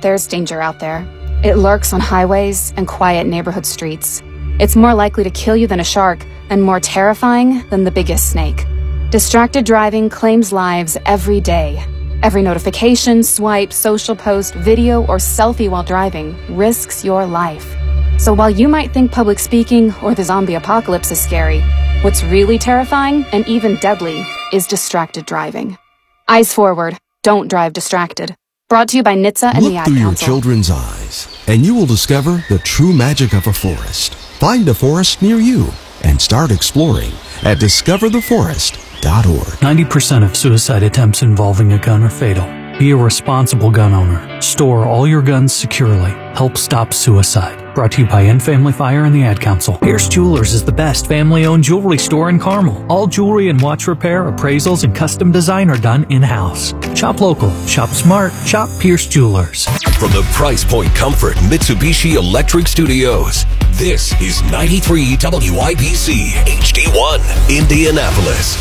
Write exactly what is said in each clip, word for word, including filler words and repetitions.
there's danger out there. It lurks on highways and quiet neighborhood streets. It's more likely to kill you than a shark, and more terrifying than the biggest snake. Distracted driving claims lives every day. Every notification, swipe, social post, video, or selfie while driving risks your life. So while you might think public speaking or the zombie apocalypse is scary, what's really terrifying and even deadly is distracted driving. Eyes forward. Don't drive distracted. Brought to you by N H T S A and the Ad Look through your Council. children's eyes, and you will discover the true magic of a forest. Find a forest near you and start exploring at discover the forest dot org. ninety percent of suicide attempts involving a gun are fatal. Be a responsible gun owner. Store all your guns securely. Help stop suicide. Brought to you by End Family Fire and the Ad Council. Pierce Jewelers is the best family-owned jewelry store in Carmel. All jewelry and watch repair, appraisals, and custom design are done in-house. Shop local. Shop smart. Shop Pierce Jewelers. From the Price Point Comfort Mitsubishi Electric Studios, this is ninety-three W I B C H D one, Indianapolis.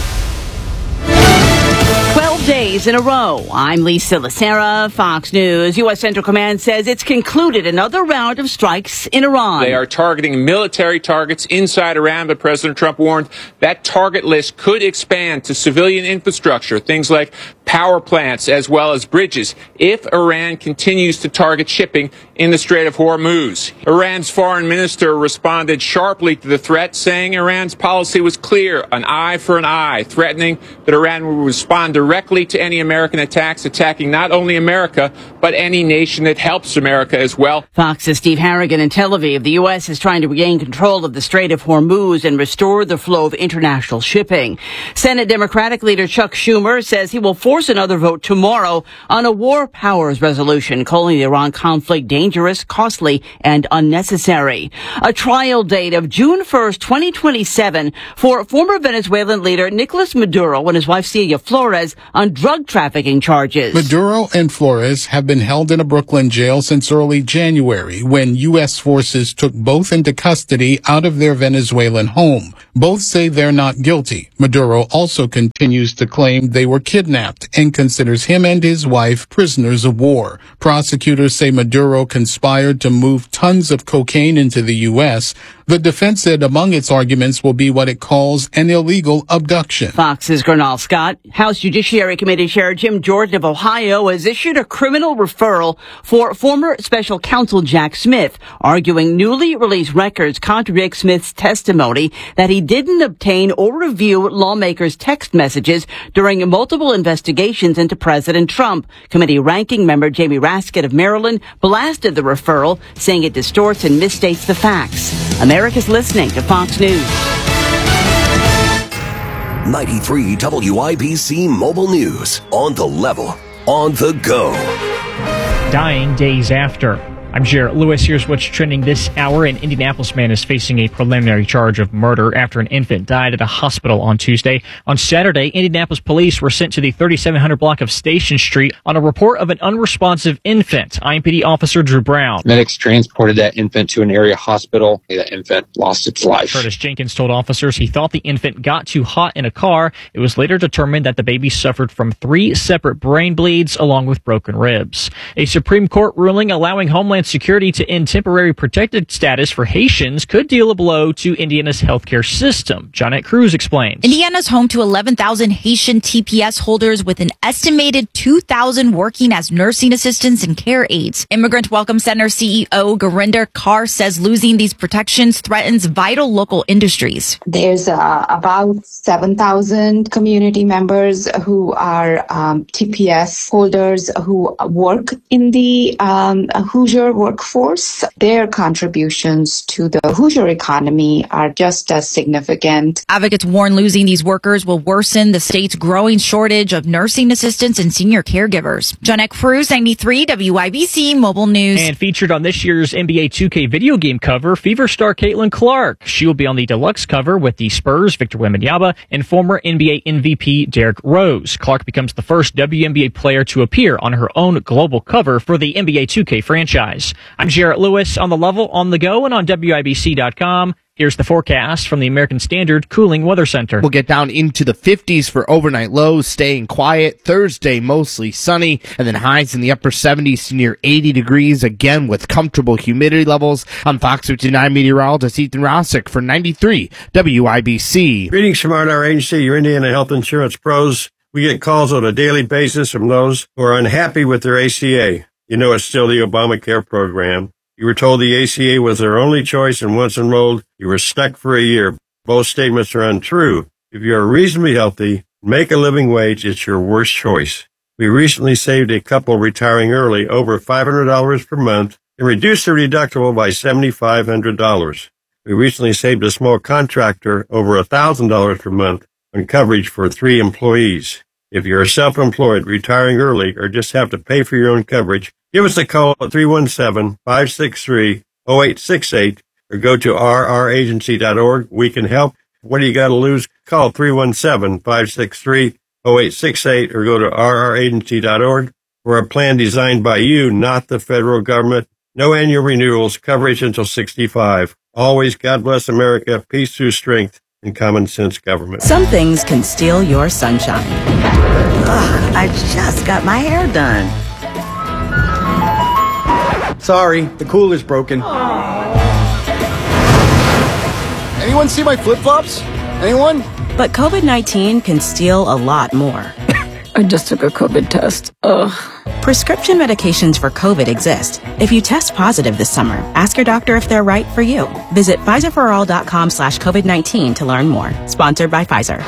twelve days in a row. I'm Lisa Lacera, Fox News. U S. Central Command says it's concluded another round of strikes in Iran. They are targeting military targets inside Iran, but President Trump warned that target list could expand to civilian infrastructure, things like power plants as well as bridges, if Iran continues to target shipping in the Strait of Hormuz. Iran's foreign minister responded sharply to the threat, saying Iran's policy was clear, an eye for an eye, threatening that Iran would respond directly to any American attacks, attacking not only America, but any nation that helps America as well. Fox's Steve Harrigan in Tel Aviv. The U S is trying to regain control of the Strait of Hormuz and restore the flow of international shipping. Senate Democratic leader Chuck Schumer says he will force another vote tomorrow on a war powers resolution, calling the Iran conflict dangerous, costly, and unnecessary. A trial date of June first, twenty twenty-seven for former Venezuelan leader Nicolas Maduro and his wife Celia Flores on drug trafficking charges. Maduro and Flores have been held in a Brooklyn jail since early January, when U S forces took both into custody out of their Venezuelan home. Both say they're not guilty. Maduro also continues to claim they were kidnapped and considers him and his wife prisoners of war. Prosecutors say Maduro conspired to move tons of cocaine into the U S. The defense said among its arguments will be what it calls an illegal abduction. Fox's Gernal Scott. House Judiciary Committee Chair Jim Jordan of Ohio has issued a criminal referral for former special counsel Jack Smith, arguing newly released records contradict Smith's testimony that he didn't obtain or review lawmakers' text messages during multiple investigations into President Trump. Committee ranking member Jamie Raskin of Maryland blasted the referral, saying it distorts and misstates the facts. America's listening to Fox News. ninety-three W I B C Mobile News. On the level. On the go. Dying days after. I'm Jarrett Lewis. Here's what's trending this hour. An Indianapolis man is facing a preliminary charge of murder after an infant died at a hospital on Tuesday. On Saturday, Indianapolis police were sent to the thirty-seven hundred block of Station Street on a report of an unresponsive infant. I M P D officer Drew Brown. Medics transported that infant to an area hospital. That infant lost its life. Curtis Jenkins told officers he thought the infant got too hot in a car. It was later determined that the baby suffered from three separate brain bleeds along with broken ribs. A Supreme Court ruling allowing Homeland Security to end temporary protected status for Haitians could deal a blow to Indiana's healthcare system. Johnette Cruz explains. Indiana's home to eleven thousand Haitian T P S holders with an estimated two thousand working as nursing assistants and care aides. Immigrant Welcome Center C E O Gurinder Kaur says losing these protections threatens vital local industries. There's uh, about seven thousand community members who are um, T P S holders who work in the um, Hoosier workforce. Their contributions to the Hoosier economy are just as significant. Advocates warn losing these workers will worsen the state's growing shortage of nursing assistants and senior caregivers. Johnette Cruz, ninety-three W I B C Mobile News. And featured on this year's N B A two K video game cover, Fever star Caitlin Clark. She will be on the deluxe cover with the Spurs' Victor Wembanyama and former N B A M V P Derrick Rose. Clark becomes the first W N B A player to appear on her own global cover for the N B A two K franchise. I'm Jarrett Lewis, on the level, on the go, and on W I B C dot com. Here's the forecast from the American Standard Cooling Weather Center. We'll get down into the fifties for overnight lows, staying quiet. Thursday, mostly sunny, and then highs in the upper seventies to near eighty degrees, again with comfortable humidity levels. I'm Fox fifty-nine meteorologist Ethan Rossick for ninety-three W I B C. Greetings from our agency, your Indiana Health Insurance Pros. We get calls on a daily basis from those who are unhappy with their A C A. You know it's still the Obamacare program. You were told the A C A was their only choice, and once enrolled, you were stuck for a year. Both statements are untrue. If you are reasonably healthy, make a living wage, it's your worst choice. We recently saved a couple retiring early over five hundred dollars per month and reduced their deductible by seven thousand five hundred dollars. We recently saved a small contractor over one thousand dollars per month on coverage for three employees. If you're self-employed, retiring early, or just have to pay for your own coverage, give us a call at three one seven, five six three, zero eight six eight or go to r r agency dot org. We can help. What do you got to lose? Call three one seven, five six three, zero eight six eight or go to r r agency dot org. We're a plan designed by you, not the federal government. No annual renewals, coverage until sixty-five. Always God bless America, peace through strength, and common sense government. Some things can steal your sunshine. Ugh, I just got my hair done. Sorry, the cooler's broken. Anyone see my flip-flops? Anyone? But COVID nineteen can steal a lot more. I just took a COVID test. Ugh. Prescription medications for COVID exist. If you test positive this summer, ask your doctor if they're right for you. Visit Pfizer for all dot com slash COVID nineteen to learn more. Sponsored by Pfizer.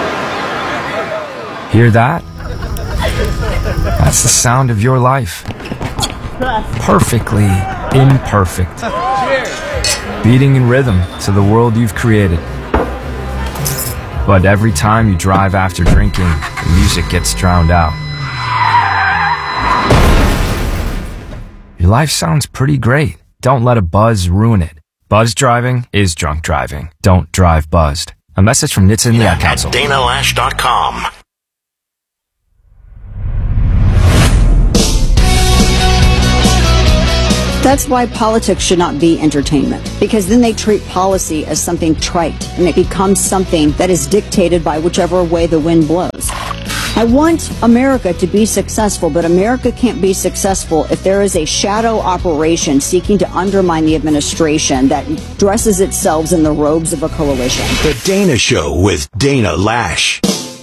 Hear that? That's the sound of your life. Perfectly imperfect. Beating in rhythm to the world you've created. But every time you drive after drinking, the music gets drowned out. Your life sounds pretty great. Don't let a buzz ruin it. Buzz driving is drunk driving. Don't drive buzzed. A message from N H T S A and the Ad Council. At Dana Lash dot com. That's why politics should not be entertainment, because then they treat policy as something trite, and it becomes something that is dictated by whichever way the wind blows. I want America to be successful, but America can't be successful if there is a shadow operation seeking to undermine the administration that dresses itself in the robes of a coalition. The Dana Show with Dana Lash.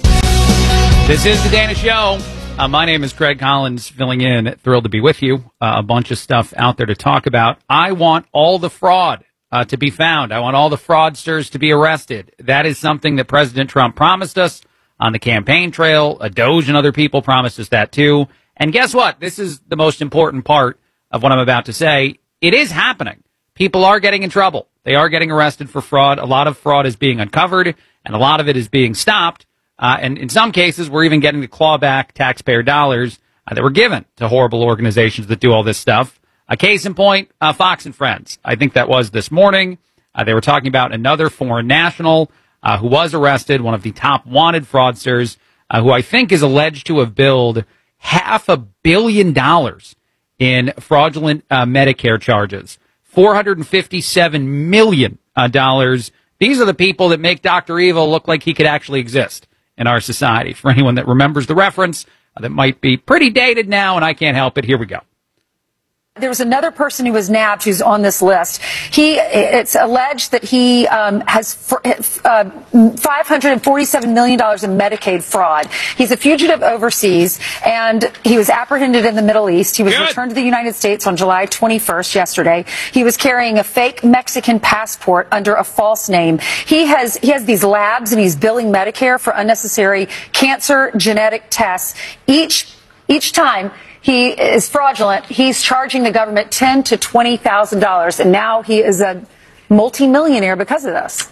This is The Dana Show. Uh, my name is Craig Collins, filling in. Thrilled to be with you. Uh, a bunch of stuff out there to talk about. I want all the fraud uh, to be found. I want all the fraudsters to be arrested. That is something that President Trump promised us on the campaign trail. A Doge and other people promised us that too. And guess what? This is the most important part of what I'm about to say. It is happening. People are getting in trouble. They are getting arrested for fraud. A lot of fraud is being uncovered, and a lot of it is being stopped. Uh, and in some cases, we're even getting to claw back taxpayer dollars uh, that were given to horrible organizations that do all this stuff. A case in point, uh, Fox and Friends. I think that was this morning. Uh, they were talking about another foreign national uh, who was arrested, one of the top wanted fraudsters, uh, who I think is alleged to have billed half a billion dollars in fraudulent uh, Medicare charges, four hundred fifty-seven million dollars. Uh, These are the people that make Doctor Evil look like he could actually exist in our society. For anyone that remembers the reference, uh, that might be pretty dated now, and I can't help it. Here we go. There was another person who was nabbed who's on this list. He, it's alleged that he um, has uh, five hundred forty-seven million dollars in Medicaid fraud. He's a fugitive overseas, and he was apprehended in the Middle East. He was Good. returned to the United States on July twenty-first, yesterday. He was carrying a fake Mexican passport under a false name. He has, he has these labs, and he's billing Medicare for unnecessary cancer genetic tests. Each, each time he is fraudulent, he's charging the government ten to twenty thousand dollars, and now he is a multimillionaire because of this.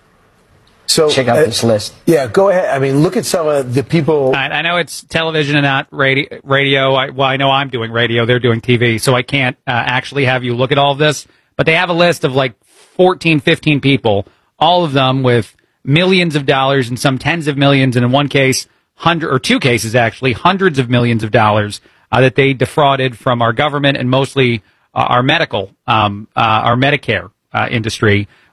So check out uh, this list. Yeah, go ahead. I mean, look at some of the people. I, I know it's television and not radio. radio. I, well, I know I'm doing radio; they're doing T V, so I can't uh, actually have you look at all of this. But they have a list of like fourteen, fifteen people, all of them with millions of dollars and some tens of millions, and in one case, hundred or two cases actually, hundreds of millions of dollars. Uh, that they defrauded from our government and mostly uh, our medical, um, uh, our Medicare uh, industry.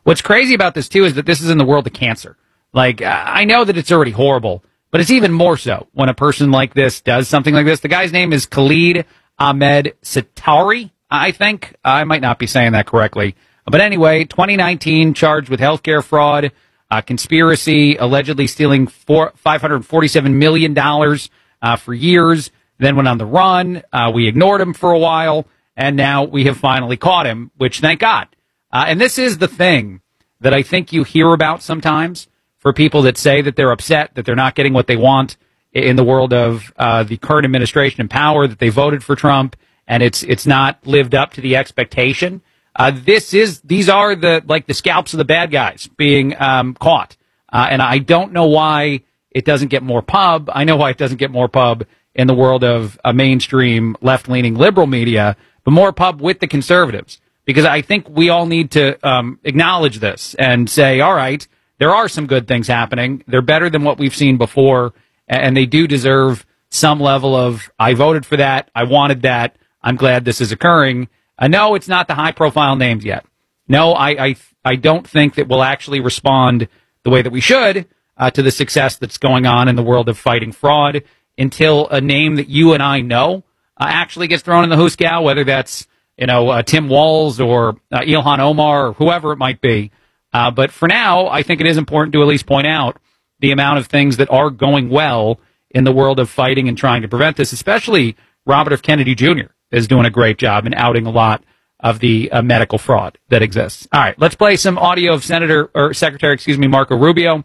What's crazy about this, too, is that this is in the world of cancer. Like, I know that it's already horrible, but it's even more so when a person like this does something like this. The guy's name is Khalid Ahmed Satari, I think. I might not be saying that correctly. But anyway, twenty nineteen, charged with healthcare fraud, uh, conspiracy, allegedly stealing four, five hundred forty-seven million dollars uh, for years, then went on the run. Uh, we ignored him for a while, and now we have finally caught him, which thank God. Uh, and this is the thing that I think you hear about sometimes for people that say that they're upset, that they're not getting what they want in the world of uh, the current administration in power, that they voted for Trump, and it's it's not lived up to the expectation. Uh, this is these are the like the scalps of the bad guys being um, caught, uh, and I don't know why it doesn't get more pub. I know why it doesn't get more pub in the world of a mainstream left-leaning liberal media, but more pub with the conservatives, because I think we all need to um, acknowledge this and say, all right, there are some good things happening. They're better than what we've seen before, and they do deserve some level of, I voted for that, I wanted that, I'm glad this is occurring. Uh, no, it's not the high-profile names yet. No, I, I I don't think that we'll actually respond the way that we should uh, to the success that's going on in the world of fighting fraud until a name that you and I know uh, actually gets thrown in the hoosegow, whether that's you know uh, Tim Walz or uh, Ilhan Omar or whoever it might be. Uh, but for now, I think it is important to at least point out the amount of things that are going well in the world of fighting and trying to prevent this, especially Robert F. Kennedy Junior is doing a great job in outing a lot of the uh, medical fraud that exists. All right, let's play some audio of Senator or Secretary, excuse me, Marco Rubio.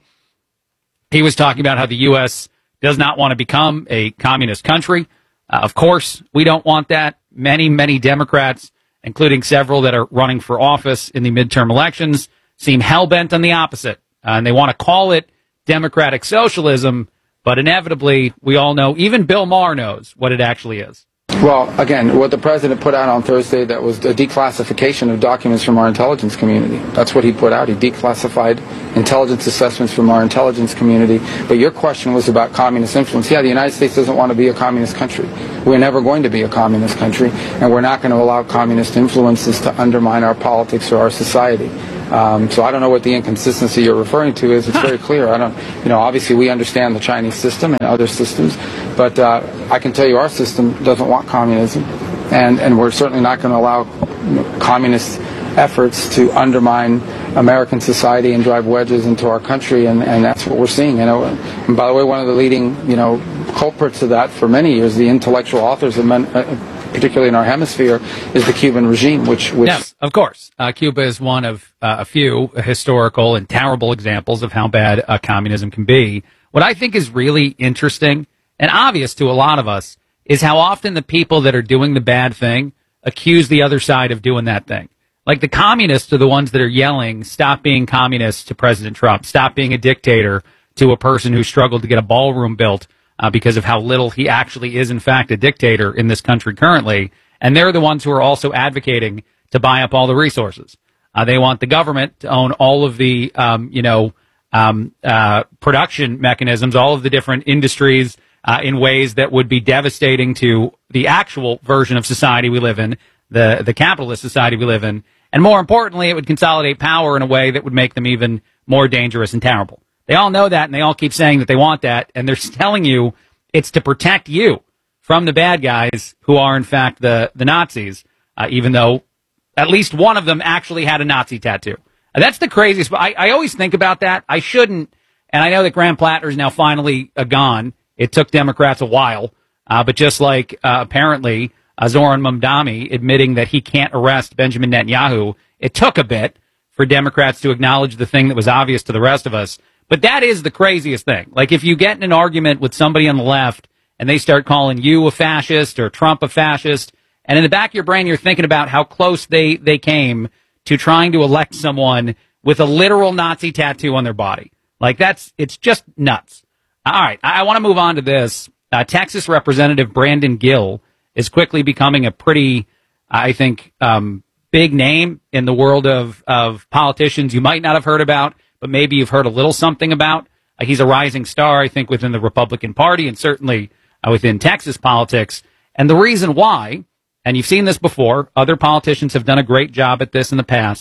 He was talking about how the U S does not want to become a communist country. Uh, of course, we don't want that. Many, many Democrats, including several that are running for office in the midterm elections, seem hell-bent on the opposite. Uh, and they want to call it democratic socialism, but inevitably, we all know, even Bill Maher knows what it actually is. Well, again, what the president put out on Thursday, that was the declassification of documents from our intelligence community. That's what he put out. He declassified intelligence assessments from our intelligence community. But your question was about communist influence. Yeah, the United States doesn't want to be a communist country. We're never going to be a communist country, and we're not going to allow communist influences to undermine our politics or our society. Um, so I don't know what the inconsistency you're referring to is. It's very clear. I don't, you know, obviously we understand the Chinese system and other systems, but uh, I can tell you our system doesn't want communism, and, and we're certainly not going to allow you know, communist efforts to undermine American society and drive wedges into our country, and, and that's what we're seeing. You know, and by the way, one of the leading, you know, culprits of that for many years, the intellectual authors of men, uh, particularly in our hemisphere, is the Cuban regime, which... which yes, of course. Uh, Cuba is one of uh, a few historical and terrible examples of how bad uh, communism can be. What I think is really interesting and obvious to a lot of us is how often the people that are doing the bad thing accuse the other side of doing that thing. Like the communists are the ones that are yelling, stop being communist to President Trump, stop being a dictator to a person who struggled to get a ballroom built Uh, because of how little he actually is, in fact, a dictator in this country currently. And they're the ones who are also advocating to buy up all the resources. Uh, they want the government to own all of the, um, you know, um, uh, production mechanisms, all of the different industries uh, in ways that would be devastating to the actual version of society we live in, the, the capitalist society we live in. And more importantly, it would consolidate power in a way that would make them even more dangerous and terrible. They all know that, and they all keep saying that they want that, and they're telling you it's to protect you from the bad guys who are, in fact, the, the Nazis, uh, even though at least one of them actually had a Nazi tattoo. Uh, that's the craziest. I, I always think about that. I shouldn't, and I know that Graham Plattner is now finally uh, gone. It took Democrats a while, uh, but just like uh, apparently uh, Zoran Mamdani admitting that he can't arrest Benjamin Netanyahu, it took a bit for Democrats to acknowledge the thing that was obvious to the rest of us. But that is the craziest thing. Like, if you get in an argument with somebody on the left and they start calling you a fascist or Trump a fascist, and in the back of your brain you're thinking about how close they, they came to trying to elect someone with a literal Nazi tattoo on their body. Like, that's, it's just nuts. All right, I, I want to move on to this. Uh, Texas Representative Brandon Gill is quickly becoming a pretty, I think, um, big name in the world of, of politicians you might not have heard about, but maybe you've heard a little something about. Uh, he's a rising star, I think, within the Republican Party and certainly uh, within Texas politics. And the reason why, and you've seen this before, other politicians have done a great job at this in the past,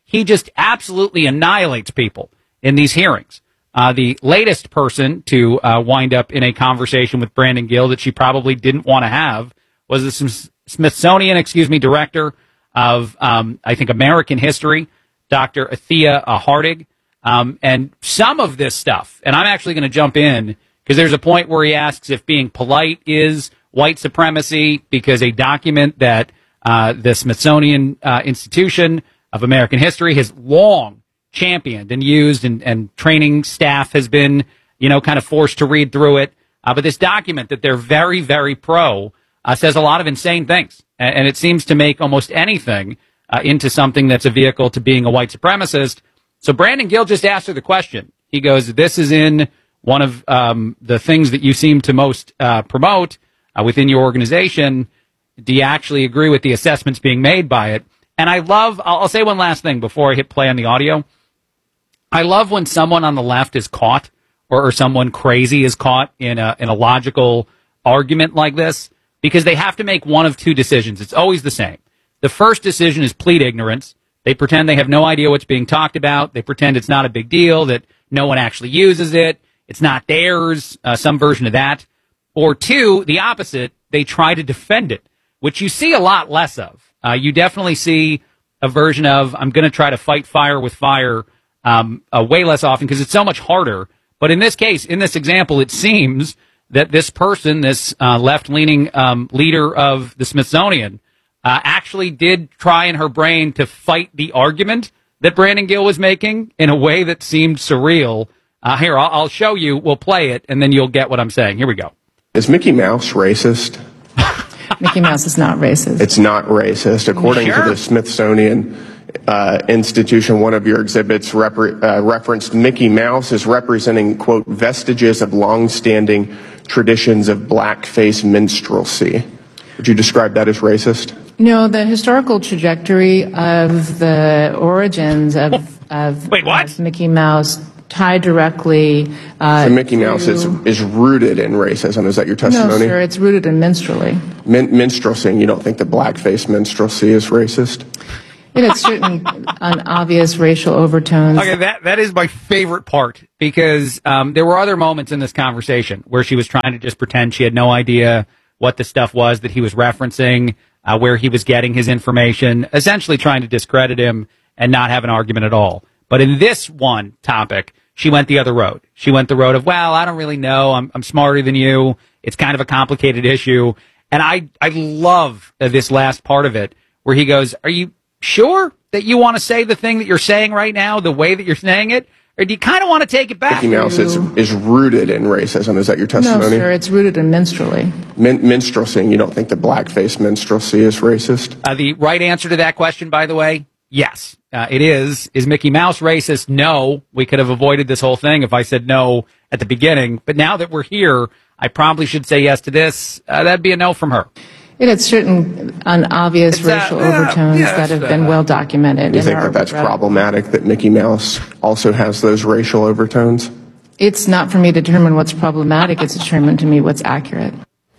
he just absolutely annihilates people in these hearings. Uh, the latest person to uh, wind up in a conversation with Brandon Gill that she probably didn't want to have was the Sm- Smithsonian, excuse me, director of, um, I think, American history, Doctor Athea uh, Hartig. Um, and some of this stuff, and I'm actually going to jump in because there's a point where he asks if being polite is white supremacy, because a document that uh, the Smithsonian uh, Institution of American History has long championed and used, and, and training staff has been, you know, kind of forced to read through it. Uh, but this document that they're very, very pro uh, says a lot of insane things. And, and it seems to make almost anything uh, into something that's a vehicle to being a white supremacist. So Brandon Gill just asked her the question. He goes, this is in one of um, the things that you seem to most uh, promote uh, within your organization. Do you actually agree with the assessments being made by it? And I love, I'll, I'll say one last thing before I hit play on the audio. I love when someone on the left is caught, or, or someone crazy is caught in a, in a logical argument like this, because they have to make one of two decisions. It's always the same. The first decision is plead ignorance. They pretend they have no idea what's being talked about. They pretend it's not a big deal, that no one actually uses it. It's not theirs, uh, some version of that. Or two, the opposite, they try to defend it, which you see a lot less of. Uh, you definitely see a version of, I'm going to try to fight fire with fire, um, uh, way less often because it's so much harder. But in this case, in this example, it seems that this person, this uh, left-leaning um, leader of the Smithsonian, uh, actually did try in her brain to fight the argument that Brandon Gill was making in a way that seemed surreal. Uh, here, I'll, I'll show you. We'll play it, and then you'll get what I'm saying. Here we go. Is Mickey Mouse racist? Mickey Mouse is not racist. It's not racist. According Sure. to the Smithsonian uh, Institution, one of your exhibits repre- uh, referenced Mickey Mouse as representing, quote, vestiges of long-standing traditions of blackface minstrelsy. Would you describe that as racist? No, the historical trajectory of the origins of, of, Wait, what? of Mickey Mouse tie directly uh, so Mickey Mouse to- is, is rooted in racism. Is that your No, testimony? sir, it's rooted in minstrelly. Min- minstrelsy, you don't think that blackface minstrelsy is racist? It has certain un- obvious racial overtones. Okay, that, that is my favorite part, because um, there were other moments in this conversation where she was trying to just pretend she had no idea what the stuff was that he was referencing, uh, where he was getting his information, essentially trying to discredit him and not have an argument at all. But in this one topic, she went the other road. She went the road of, well, I don't really know. I'm, I'm smarter than you. It's kind of a complicated issue. And I, I love uh, this last part of it where he goes, are you sure that you want to say the thing that you're saying right now, the way that you're saying it? Or do you kind of want to take it back? Mickey Mouse is, is rooted in racism. Is that your No, testimony? sir, it's rooted in minstrelly. Min- minstrelsy, you don't think that blackface minstrelsy is racist? Uh, the right answer to that question, by the way, yes, uh, it is. Is Mickey Mouse racist? No. We could have avoided this whole thing if I said no at the beginning. But now that we're here, I probably should say yes to this. Uh, that'd be a no from her. It has certain un- obvious It's, uh, racial yeah, overtones yeah, that have it's, been uh, well documented. You in think our that that's rep- problematic, that Mickey Mouse also has those racial overtones? It's not for me to determine what's problematic. It's determined to me what's accurate.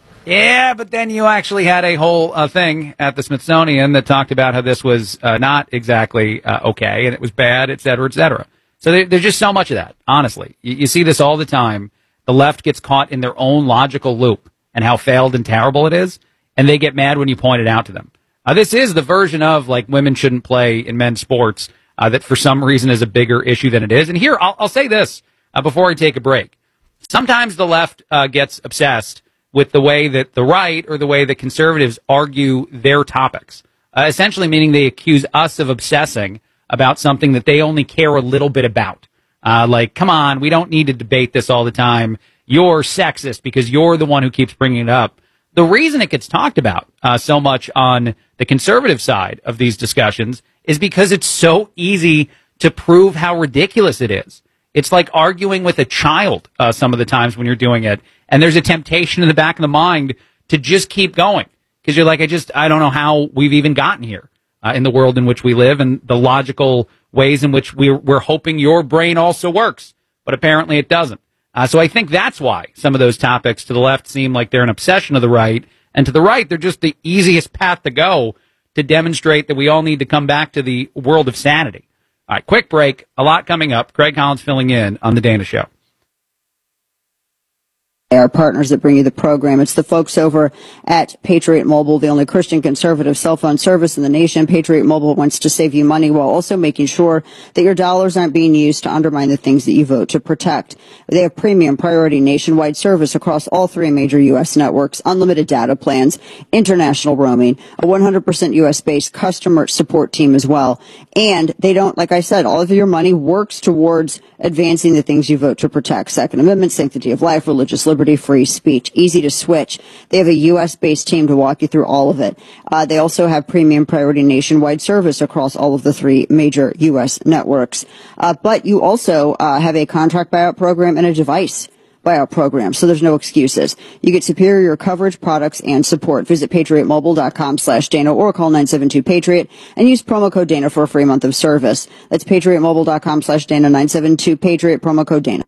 Yeah, but then you actually had a whole uh, thing at the Smithsonian that talked about how this was uh, not exactly uh, okay, and it was bad, et cetera, et cetera. So there, there's just so much of that, honestly. You, you see this all the time. The left gets caught in their own logical loop and how failed and terrible it is, and they get mad when you point it out to them. Uh, this is the version of, like, women shouldn't play in men's sports uh, that for some reason is a bigger issue than it is. And here, I'll, I'll say this uh, before I take a break. Sometimes the left uh, gets obsessed with the way that the right or the way that conservatives argue their topics, uh, essentially meaning they accuse us of obsessing about something that they only care a little bit about. Uh, like, come on, we don't need to debate this all the time. You're sexist because you're the one who keeps bringing it up. The reason it gets talked about uh, so much on the conservative side of these discussions is because it's so easy to prove how ridiculous it is. It's like arguing with a child uh, some of the times when you're doing it. And there's a temptation in the back of the mind to just keep going. Because you're like, I just, I don't know how we've even gotten here uh, in the world in which we live and the logical ways in which we're, we're hoping your brain also works. But apparently it doesn't. Uh, so I think that's why some of those topics to the left seem like they're an obsession of the right. And to the right, they're just the easiest path to go to demonstrate that we all need to come back to the world of sanity. All right, quick break. A lot coming up. Greg Collins filling in on The Dana Show. Our partners that bring you the program. It's the folks over at Patriot Mobile, the only Christian conservative cell phone service in the nation. Patriot Mobile wants to save you money while also making sure that your dollars aren't being used to undermine the things that you vote to protect. They have premium priority nationwide service across all three major U S networks, unlimited data plans, international roaming, a one hundred percent U S-based customer support team as well. And they don't, like I said, all of your money works towards advancing the things you vote to protect. Second Amendment, sanctity of life, religious liberty, free speech, easy to switch. They have a U S-based team to walk you through all of it. Uh, they also have premium priority nationwide service across all of the three major U S networks. Uh, but you also uh, have a contract buyout program and a device buyout program, so there's no excuses. You get superior coverage, products, and support. Visit patriotmobile.com slash Dana or call nine seven two Patriot and use promo code Dana for a free month of service. That's patriotmobile.com slash Dana, nine seven two Patriot, promo code Dana.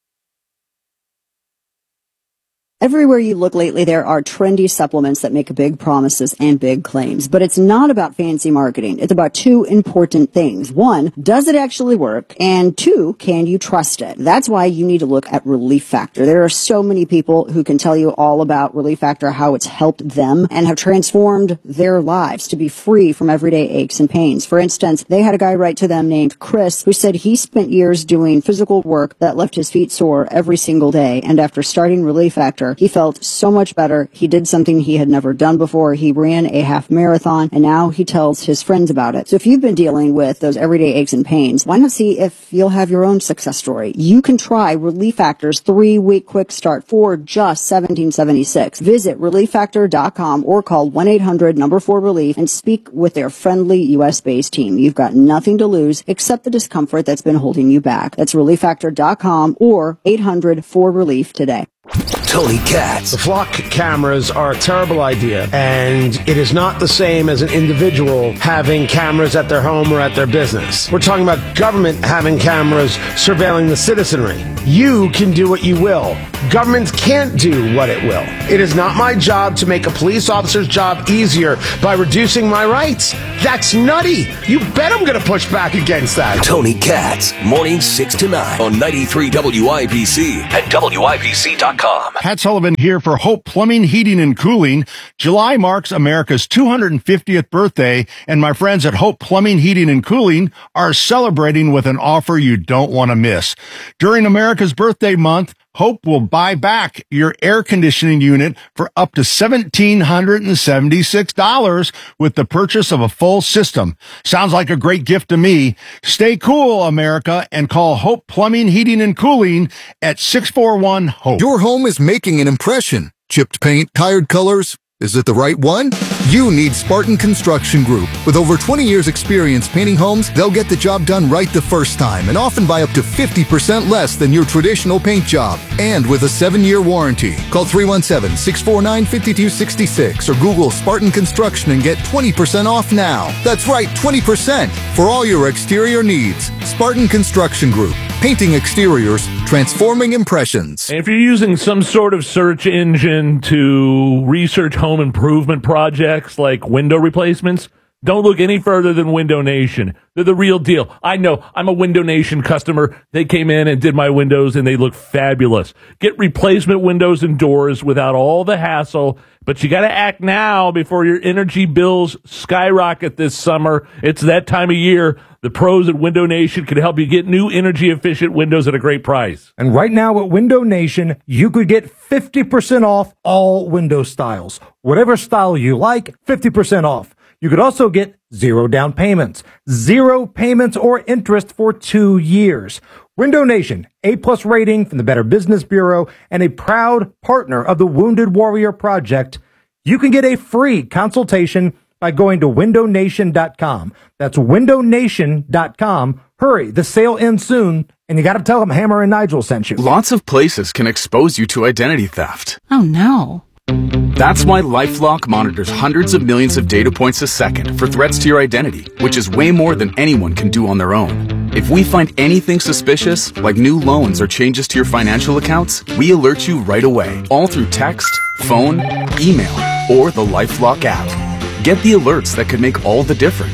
Everywhere you look lately, there are trendy supplements that make big promises and big claims. But it's not about fancy marketing. It's about two important things. One, does it actually work? And two, can you trust it? That's why you need to look at Relief Factor. There are so many people who can tell you all about Relief Factor, how it's helped them and have transformed their lives to be free from everyday aches and pains. For instance, they had a guy write to them named Chris who said he spent years doing physical work that left his feet sore every single day. And after starting Relief Factor, he felt so much better. He did something he had never done before. He ran a half marathon, and now he tells his friends about it. So if you've been dealing with those everyday aches and pains, why not see if you'll have your own success story? You can try Relief Factor's three-week quick start for just seventeen seventy-six. Visit relief factor dot com or call one eight hundred number four relief and speak with their friendly U S-based team. You've got nothing to lose except the discomfort that's been holding you back. That's relief factor dot com or eight hundred four relief today. Tony Katz. The flock cameras are a terrible idea, and it is not the same as an individual having cameras at their home or at their business. We're talking about government having cameras surveilling the citizenry. You can do what you will. Government can't do what it will. It is not my job to make a police officer's job easier by reducing my rights. That's nutty. You bet I'm going to push back against that. Tony Katz, mornings six to nine on ninety-three W I B C and W I B C dot com. Pat Sullivan here for Hope Plumbing, Heating, and Cooling. July marks America's two hundred fiftieth birthday, and my friends at Hope Plumbing, Heating, and Cooling are celebrating with an offer you don't want to miss. During America's birthday month, Hope will buy back your air conditioning unit for up to one thousand seven hundred seventy-six dollars with the purchase of a full system. Sounds like a great gift to me. Stay cool, America, and call Hope Plumbing, Heating, and Cooling at six four one HOPE. Your home is making an impression. Chipped paint, tired colors. Is it the right one? You need Spartan Construction Group. With over twenty years experience painting homes, they'll get the job done right the first time and often by up to fifty percent less than your traditional paint job. And with a seven-year warranty. Call three one seven, six four nine, five two six six or Google Spartan Construction and get twenty percent off now. That's right, twenty percent for all your exterior needs. Spartan Construction Group. Painting exteriors, transforming impressions. And if you're using some sort of search engine to research home improvement projects like window replacements, don't look any further than Window Nation. They're the real deal. I know. I'm a Window Nation customer. They came in and did my windows, and they look fabulous. Get replacement windows and doors without all the hassle, but you got to act now before your energy bills skyrocket this summer. It's that time of year. The pros at Window Nation can help you get new energy-efficient windows at a great price. And right now at Window Nation, you could get fifty percent off all window styles. Whatever style you like, fifty percent off. You could also get zero down payments, zero payments or interest for two years. Window Nation, A-plus rating from the Better Business Bureau and a proud partner of the Wounded Warrior Project. You can get a free consultation by going to window nation dot com. That's window nation dot com. Hurry, the sale ends soon, and you got to tell them Hammer and Nigel sent you. Lots of places can expose you to identity theft. Oh, no. That's why LifeLock monitors hundreds of millions of data points a second for threats to your identity, which is way more than anyone can do on their own. If we find anything suspicious, like new loans or changes to your financial accounts, we alert you right away, all through text, phone, email, or the LifeLock app. Get the alerts that could make all the difference.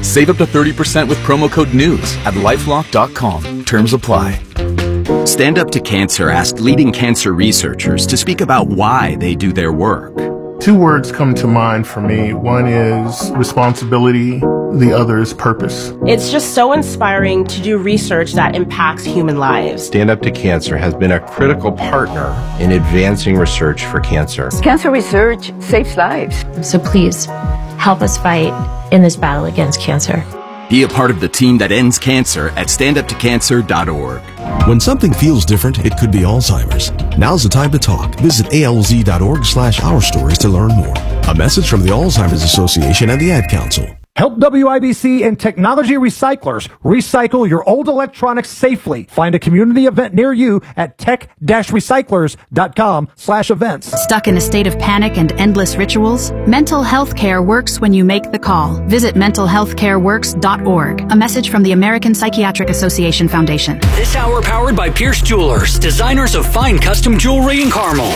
Save up to thirty percent with promo code NEWS at lifelock dot com. Terms apply. Stand Up to Cancer asked leading cancer researchers to speak about why they do their work. Two words come to mind for me. One is responsibility, the other is purpose. It's just so inspiring to do research that impacts human lives. Stand Up to Cancer has been a critical partner in advancing research for cancer. Cancer research saves lives. So please, help us fight in this battle against cancer. Be a part of the team that ends cancer at stand up to cancer dot org. When something feels different, it could be Alzheimer's. Now's the time to talk. Visit A L Z dot org slash our stories to learn more. A message from the Alzheimer's Association and the Ad Council. Help W I B C and Technology Recyclers recycle your old electronics safely. Find a community event near you at tech dash recyclers dot com slash events. Stuck in a state of panic and endless rituals? Mental health care works when you make the call. Visit mental health care works dot org. A message from the American Psychiatric Association Foundation. This hour powered by Pierce Jewelers, designers of fine custom jewelry in Carmel.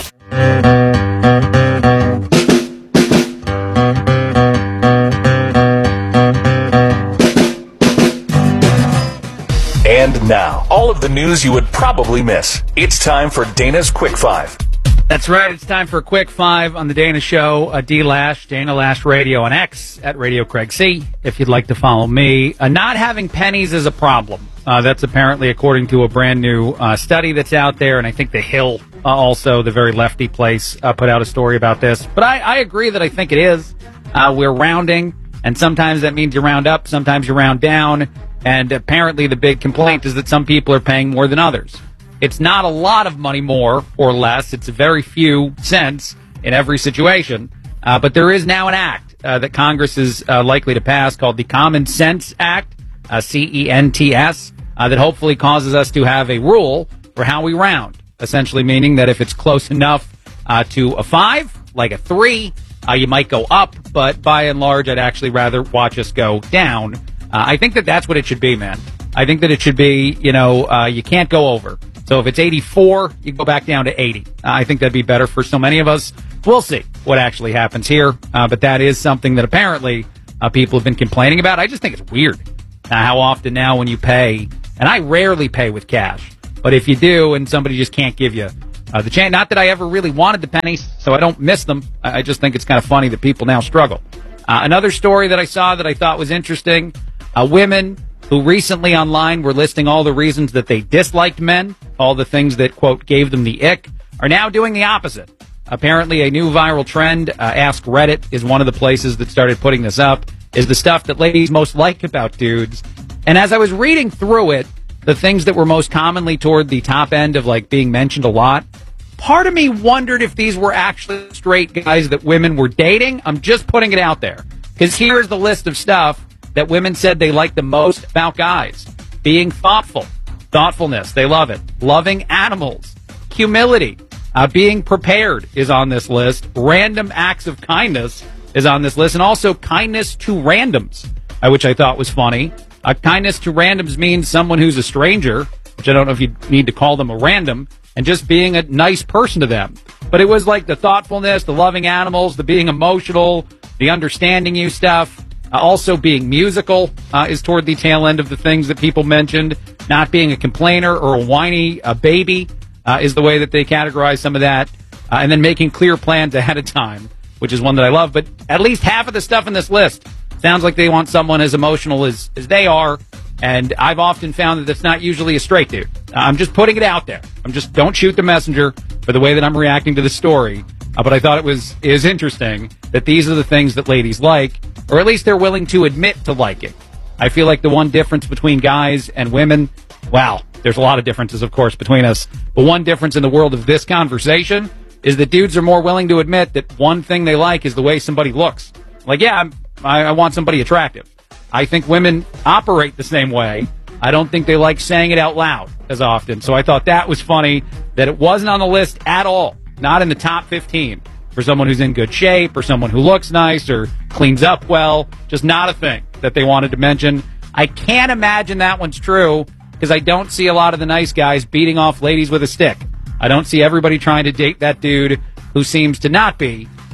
And now, all of the news you would probably miss. It's time for Dana's Quick Five. That's right. It's time for a Quick Five on the Dana Show. Uh, D Lash, Dana Lash Radio on X at Radio Craig C. If you'd like to follow me, uh, not having pennies is a problem. Uh, that's apparently according to a brand new uh, study that's out there, and I think The Hill, uh, also the very lefty place, uh, put out a story about this. But I, I agree that I think it is. Uh, we're rounding, and sometimes that means you round up, sometimes you round down. And apparently the big complaint is that some people are paying more than others. It's not a lot of money more or less. It's a very few cents in every situation. Uh, but there is now an act uh, that Congress is uh, likely to pass called the Common Sense Act, uh, C E N T S, uh, that hopefully causes us to have a rule for how we round, essentially meaning that if it's close enough uh, to a five, like a three, uh, you might go up. But by and large, I'd actually rather watch us go down. Uh, I think that that's what it should be, man. I think that it should be, you know, uh, you can't go over. So if it's eighty-four, you go back down to eighty. Uh, I think that'd be better for so many of us. We'll see what actually happens here. Uh, but that is something that apparently uh, people have been complaining about. I just think it's weird uh, how often now when you pay, and I rarely pay with cash, but if you do and somebody just can't give you uh, the chance, not that I ever really wanted the pennies, so I don't miss them. I, I just think it's kind of funny that people now struggle. Uh, another story that I saw that I thought was interesting. Uh, women who recently online were listing all the reasons that they disliked men, all the things that, quote, gave them the ick, are now doing the opposite. Apparently a new viral trend, uh, Ask Reddit is one of the places that started putting this up, is the stuff that ladies most like about dudes. And as I was reading through it, the things that were most commonly toward the top end of, like, being mentioned a lot, part of me wondered if these were actually straight guys that women were dating. I'm just putting it out there. Because here's the list of stuff that women said they like the most about guys. Being thoughtful. Thoughtfulness. They love it. Loving animals. Humility. Uh, being prepared is on this list. Random acts of kindness is on this list. And also kindness to randoms, uh, which I thought was funny. Uh, kindness to randoms means someone who's a stranger, which I don't know if you need to call them a random, and just being a nice person to them. But it was like the thoughtfulness, the loving animals, the being emotional, the understanding you stuff. Uh, also being musical uh, is toward the tail end of the things that people mentioned. Not being a complainer or a whiny uh, baby uh, is the way that they categorize some of that. Uh, and then making clear plans ahead of time, which is one that I love. But at least half of the stuff in this list sounds like they want someone as emotional as, as they are. And I've often found that that's not usually a straight dude. Uh, I'm just putting it out there. I'm just, don't shoot the messenger for the way that I'm reacting to the story. Uh, but I thought it was is interesting that these are the things that ladies like, or at least they're willing to admit to liking. I feel like the one difference between guys and women, wow, there's a lot of differences, of course, between us. But one difference in the world of this conversation is that dudes are more willing to admit that one thing they like is the way somebody looks. Like, yeah, I'm, I, I want somebody attractive. I think women operate the same way. I don't think they like saying it out loud as often. So I thought that was funny that it wasn't on the list at all. Not in the top fifteen for someone who's in good shape or someone who looks nice or cleans up well. Just not a thing that they wanted to mention. I can't imagine that one's true because I don't see a lot of the nice guys beating off ladies with a stick. I don't see everybody trying to date that dude who seems to not be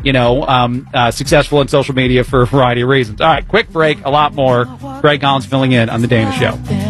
you know, um, uh, successful in social media for a variety of reasons. All right, quick break, a lot more. Greg Collins filling in on The Dana Show.